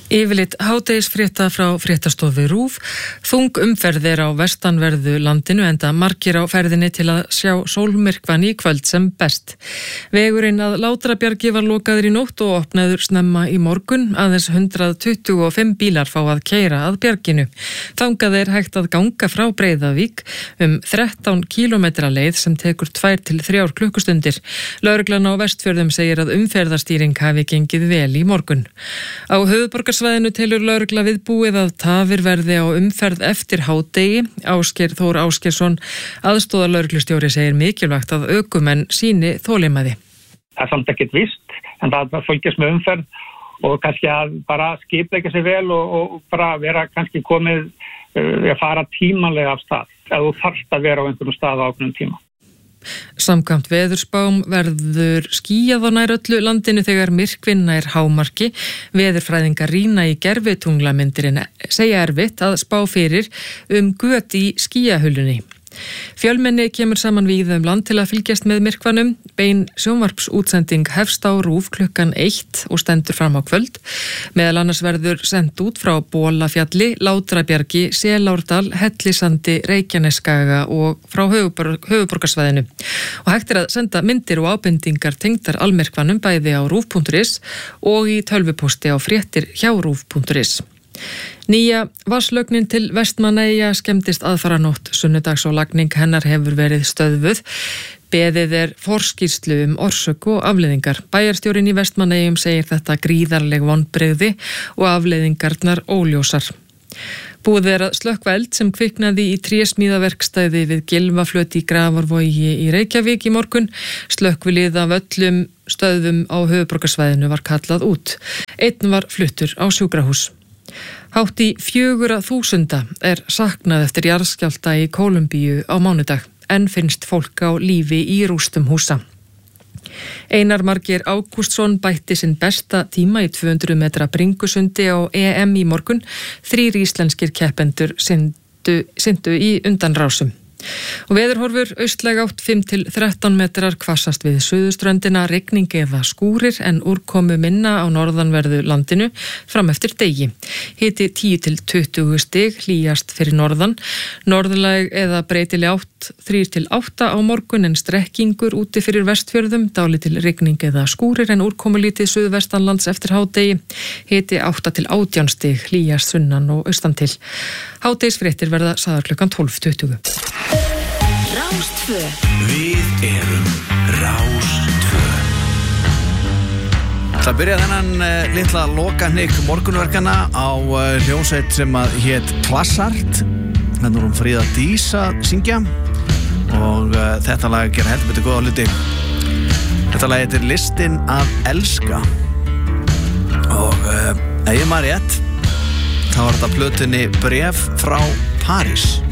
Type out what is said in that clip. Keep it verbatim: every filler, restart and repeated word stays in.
Yfirlit hádegisfrétta frá fréttastofu RÚV. Þung umferð er á vestanverðu landinu enda margir á ferðinni til að sjá sólmyrkvann í kvöld sem best. Vegurinn að Látrabjargi var lokaður í nótt og opnaður snemma í morgun. Aðeins hundrað tuttugu og fimm bílar fá að keyra að bjarginu. Þangað er hægt að ganga frá Breiðavík um þrettán kílómetra leið sem tekur tvær til þrjár klukkustundir. Lögreglan á Vestfjörðum segir að umferðarstýring hafi gengið vel í morgun. Á höfuðborgarsvæðinu telur lögregla viðbúið að tafir verði á umferð eftir hádegi. Ásgeir Þór Ásgeirsson, aðstoðarlögreglustjóri, segir mikilvægt að ökumenn sýni þolinmæði. Það er samt ekkert víst, en það fylgjast með umferð og kannski að bara skipleggja sig vel og, og bara vera kannski komið uh, að fara tímanlega af stað, ef þú þarft að vera á einhverjum stað á ákveðnum tíma. Samkvæmt veðurspám verður skýjað á nær öllu landinu þegar myrkvinn nær hámarki. Veðurfræðingar rýna í gervitunglamyndirinn segja erfitt að spá fyrir um göt í skýjahulunni. Fjölmenni kemur saman víða um land til að fylgjast með myrkvanum. Bein sjónvarpsútsending hefst á RÚV klukkan eitt og stendur fram á kvöld. Meðal annars verður sent út frá Bolafjalli, Látrabjargi, Selárdal, Hellisandi, Reykjanesskaga og frá höfuborg, höfuborgarsvæðinu. Og hægt er að senda myndir og ábendingar tengdar almyrkvanum bæði á rúv punktur is og í tölvupósti á fréttir hjá rúv punktur is. Nýja vatnslögnin til Vestmannaeyja skemmdist aðfaranótt sunnudags og lagning hennar hefur verið stöðvuð. Beðið er forskýrslu um orsök og afleiðingar. Bæjarstjórinn í Vestmannaeyjum segir þetta gríðarleg vonbrigði og afleiðingarnar óljósar. Búið er að slökkva eld sem kviknaði í trésmíðaverkstæði við Gylfaflöt í Grafarvogi í Reykjavík í morgun. Slökkvilið af öllum stöðvum á höfuðborgarsvæðinu var kallað út. Einn var fluttur á sjúkrahús. Hátt í fjögurra þúsunda er saknað eftir jarðskjálfta í Kólumbíu á mánudag. Enn finnst fólk á lífi í rústum húsa. Einar Margeir Ágústsson bætti sinn besta tíma í tvö hundruð metra bringusundi á E M í morgun. Þrír íslenskir keppendur syndu, syndu í undanrásum. Og veðurhorfur austlæg átt fimm til þrettán metrar, hvassast við suðuströndina, rigning eða skúrir en úrkomu minna á norðanverðu landinu fram eftir degi. Hiti tíu til tuttugu stig, hlýjast fyrir norðan. Norðlæg eða breytileg átt þrír til átta á morgun en strekkingur úti fyrir Vestfjörðum, dálítil rigning eða skúrir en úrkomu lítið suðvestanlands eftir hádegi. Hiti átta til átján stig, hlýjast sunnan og austan til. Hádegisfréttir verða sagðar klukkan tólf tuttugu. Rástvö. Við erum Rástvö. Það byrjaði þennan uh, litla lokahnykk morgunverkana á uh, hljómsveit sem að hét Klassart. Þannig vorum Fríða Dís að syngja og uh, þetta lag gera heldur betur góða hluti. Þetta lag heitir Listin að elska og uh, ef ég maður rétt þá var þetta plötunni Bréf frá París.